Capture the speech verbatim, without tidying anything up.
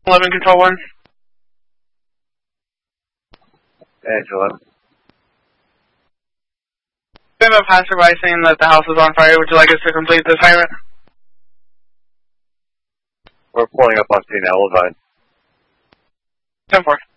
eleven, Control one. Angela. We have a passerby saying that the house is on fire. Would you like us to complete this siren? We're pulling up on scene now, we'll find. ten four.